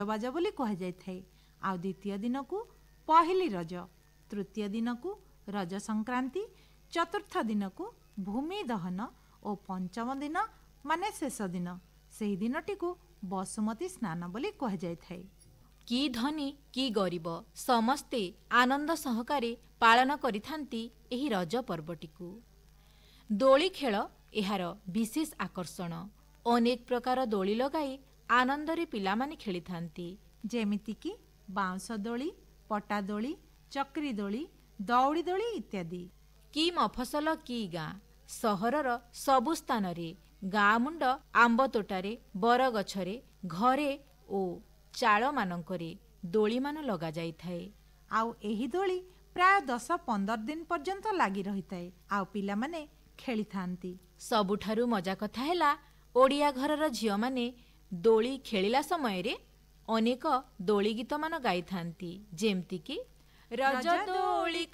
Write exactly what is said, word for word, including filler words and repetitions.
बाजा बोली कह जाए। आ द्वितीय दिन को पहली रज, तृतीय दिन को रज संक्रांति, चतुर्थ दिन को भूमि दहन और पंचम दिन माने शेष दिन से दिनटी को बसुमती स्नान बोली कह जाए। कि धनी कि गरीब समस्ते आनंद सहकारे पालन करिथांती एही रज पर्वटिकु। दोली खेल एहार विशेष आकर्षण। अनेक प्रकार दोली लगाई आनंदरे पिलामाने खेलिथांती, जेमिति कि बाउंस दोली, पटा दोली, चक्री दोली, दौड़ी दोली इत्यादि। कि मफसल कि गाँ सहरर सबु स्थान रे गाँ मुंड आंब तोटारे बरगछरे घरे ओ चाल मानकरे दोली मान लगा जाई थाए। आउ एही दोली प्राय दस पंदर दिन पर्यंत लगी रही थाए। आउ पिला माने खेली थांती। सबुठारु मजा कथा हैला ओडिया घरर झियो माने दोली खेलिला समय रे अनेक दोली गीत मान गाई थांती, जेमति कि रज दोली